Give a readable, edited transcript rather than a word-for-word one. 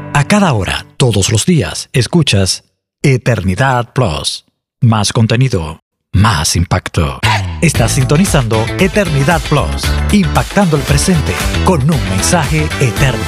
A cada hora, todos los días, escuchas Eternidad Plus. Más contenido, más impacto. Estás sintonizando Eternidad Plus, impactando el presente con un mensaje eterno.